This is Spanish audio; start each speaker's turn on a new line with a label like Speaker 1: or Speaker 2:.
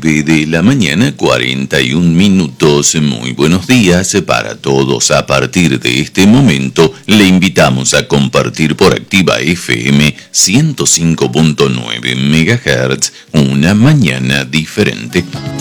Speaker 1: 9 de la mañana, 41 minutos. Muy buenos días para todos. A partir de este momento, le invitamos a compartir por Activa FM 105.9 MHz una mañana diferente.